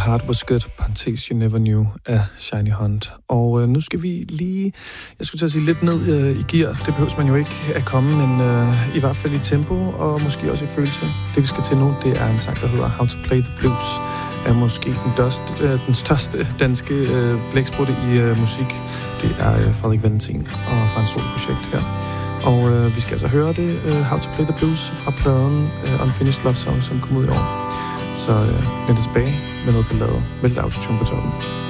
Heart Was Good, parentes You Never Knew af Shiny Hunt. Og nu skal vi lige, jeg skulle til at sige lidt ned i gear. Det behøver man jo ikke at komme, men i hvert fald i tempo og måske også i følelse. Det vi skal til nu, det er en sang, der hedder How to Play the Blues. Er måske den største danske blæksprutte i musik. Det er Frederik Valentin og fra en soloprojekt her. Og vi skal altså høre det, How to Play the Blues fra pladen Unfinished Love Song, som kom ud i år. Så vend tilbage med noget ballade med lidt autotune på toppen.